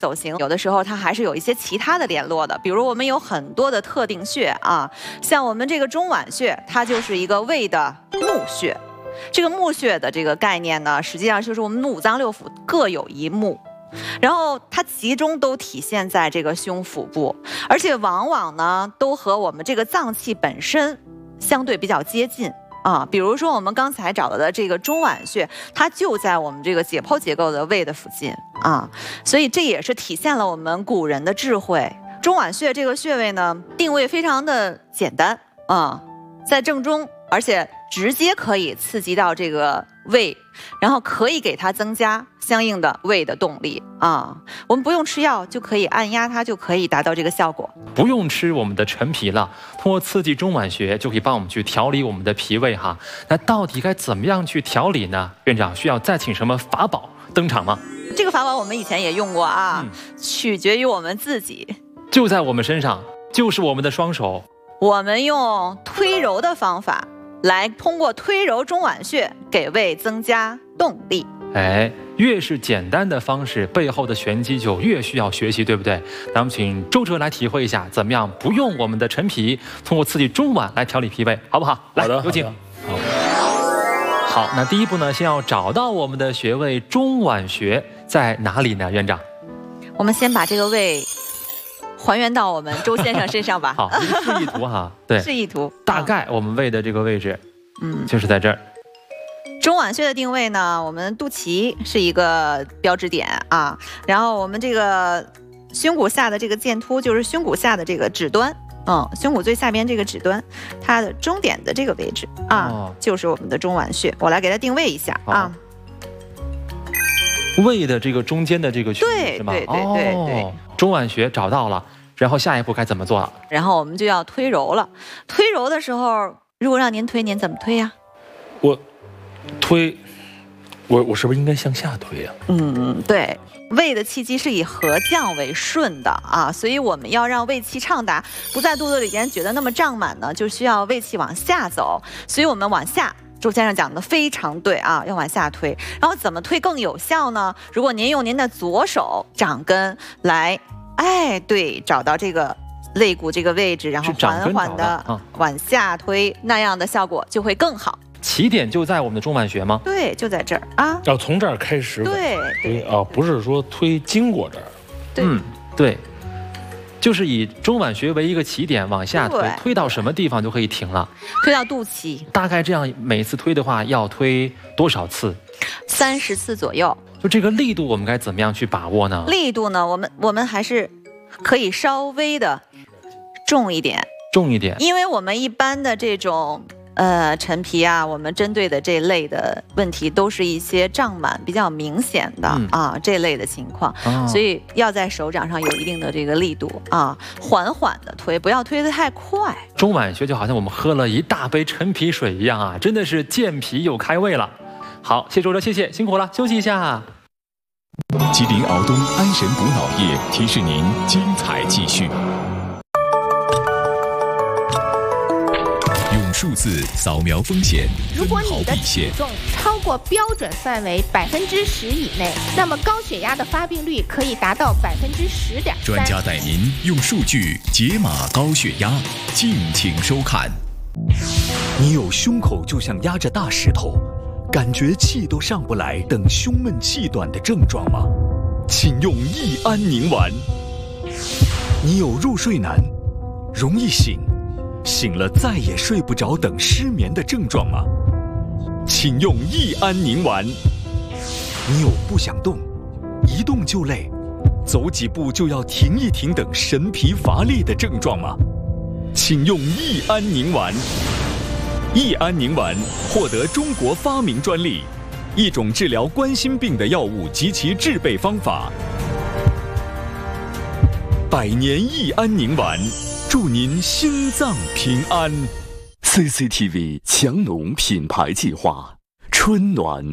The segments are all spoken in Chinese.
走形，有的时候它还是有一些其他的联络的，比如我们有很多的特定穴啊，像我们这个中脘穴，它就是一个胃的募穴。这个募穴的这个概念呢，实际上就是我们五脏六腑各有一募，然后它集中都体现在这个胸腹部，而且往往呢都和我们这个脏器本身相对比较接近。比如说我们刚才找到的这个中脘穴，它就在我们这个解剖结构的胃的附近啊，所以这也是体现了我们古人的智慧。中脘穴这个穴位呢，定位非常的简单在正中，而且直接可以刺激到这个胃，然后可以给它增加相应的胃的动力我们不用吃药就可以按压它，就可以达到这个效果。 不用吃我们的陈皮了，通过刺激中脘穴就可以帮我们去调理我们的脾胃哈。那到底该怎么样去调理呢？院长需要再请什么法宝登场吗？ 这个法宝我们以前也用过取决于我们自己， 就在我们身上，就是我们的双手。 我们用推揉的方法来通过推揉中脘穴给胃增加动力。 越是简单的方式，背后的玄机就越需要学习，对不对？那我们请周哲来体会一下，怎么样不用我们的陈皮，通过刺激中脘来调理脾胃，好不好？来，有请。好，那第一步呢，先要找到我们的穴位中脘穴在哪里呢？院长， 我们先把这个胃还原到我们周先生身上吧。 好，示意图哈，对， 示意图。 大概我们胃的这个位置，就是在这儿。 中脘穴的定位呢，我们肚脐是一个标志点然后我们这个胸骨下的这个剑突就是胸骨下的这个指端，胸骨最下边这个指端，它的中点的这个位置就是我们的中脘穴。我来给它定位一下胃的这个中间的这个区域是吗？ 对， 中脘穴找到了，然后下一步该怎么做了？ 然后我们就要推揉了。推揉的时候，如果让您推，您怎么推呀？ 我是不是应该向下推呀？ 对，胃的气机是以合降为顺的所以我们要让胃气畅达，不在肚子里边觉得那么胀满呢，就需要胃气往下走，所以我们往下。周先生讲的非常对要往下推。然后怎么推更有效呢？如果您用您的左手掌根来，对，找到这个肋骨这个位置，然后缓缓的往下推，那样的效果就会更好。 起点就在我们的中脘穴吗？ 对，就在这儿要从这儿开始对不是说推经过这儿。 对，就是以中脘穴为一个起点往下推，推到什么地方就可以停了？ 推到肚脐。 大概这样每次推的话要推多少次 ？30次左右。 就这个力度我们该怎么样去把握呢？ 力度呢，我们还是可以稍微的重一点，因为我们一般的这种陈皮我们针对的这类的问题都是一些胀满比较明显的这类的情况，所以要在手掌上有一定的这个力度缓缓的推，不要推得太快。 中脘穴就好像我们喝了一大杯陈皮水一样真的是健脾又开胃了。好，谢周哲，谢谢，辛苦了，休息一下。 吉林敖东安神补脑液提示您精彩继续。用数字扫描风险， 如果你的体重超过标准范围10%以内，那么高血压的发病率可以达到10.3%。 专家带您用数据解码高血压，敬请收看。你有胸口就像压着大石头，感觉气都上不来等胸闷气短的症状吗？请用益安宁丸。你有入睡难、容易醒了再也睡不着等失眠的症状吗？请用益安宁丸。你有不想动、一动就累、走几步就要停一停等神疲乏力的症状吗？请用益安宁丸。益安宁丸获得中国发明专利，一种治疗冠心病的药物及其制备方法。100年益安宁丸，祝您心脏平安。CCTV 强农品牌计划，春暖。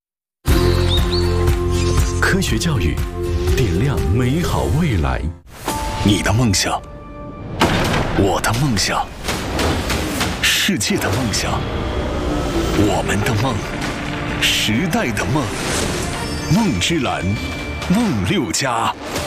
科学教育，点亮美好未来。你的梦想，我的梦想，世界的梦想，我们的梦，时代的梦。梦之蓝，梦6+。